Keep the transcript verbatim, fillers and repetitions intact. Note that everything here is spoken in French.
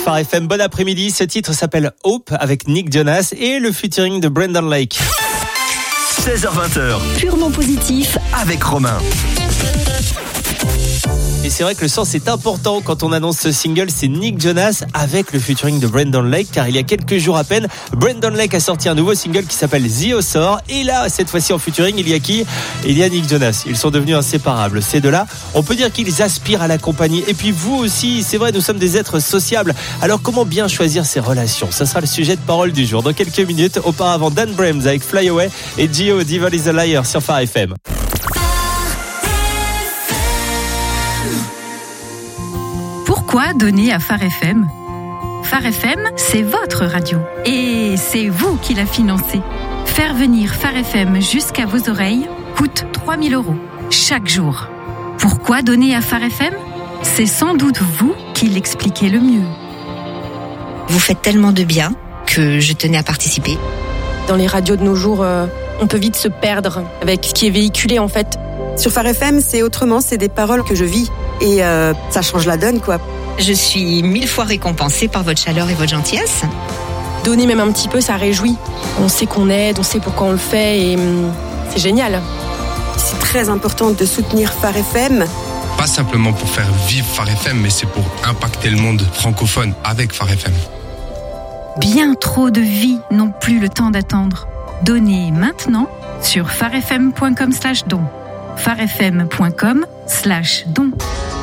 Phare F M. Bon après-midi. Ce titre s'appelle Hope avec Nick Jonas et le featuring de Brendan Lake. seize heures vingt, purement positif avec Romain. Et c'est vrai que le sens est important quand on annonce ce single, c'est Nick Jonas avec le featuring de Brendan Lake, car il y a quelques jours à peine, Brendan Lake a sorti un nouveau single qui s'appelle The Osor, et là, cette fois-ci en featuring, il y a qui ? Il y a Nick Jonas. Ils sont devenus inséparables. Ces deux-là, on peut dire qu'ils aspirent à la compagnie. Et puis vous aussi, c'est vrai, nous sommes des êtres sociables. Alors comment bien choisir ces relations ? Ça sera le sujet de parole du jour. Dans quelques minutes, auparavant Dan Brems avec Fly Away et Gio Devil is a Liar sur Phare F M. Pourquoi donner à Phare F M ? Phare F M, c'est votre radio. Et c'est vous qui la financez. Faire venir Phare F M jusqu'à vos oreilles coûte trois mille euros chaque jour. Pourquoi donner à Phare F M ? C'est sans doute vous qui l'expliquez le mieux. Vous faites tellement de bien que je tenais à participer. Dans les radios de nos jours, euh, on peut vite se perdre avec ce qui est véhiculé en fait. Sur Phare F M, c'est autrement, c'est des paroles que je vis. Et euh, ça change la donne, quoi. Je suis mille fois récompensée par votre chaleur et votre gentillesse. Donner même un petit peu, ça réjouit. On sait qu'on aide, on sait pourquoi on le fait et hum, c'est génial. C'est très important de soutenir Phare F M. Pas simplement pour faire vivre Phare F M, mais c'est pour impacter le monde francophone avec Phare F M. Bien trop de vies n'ont plus le temps d'attendre. Donnez maintenant sur pharefm point com slash don. pharefm point com slash don.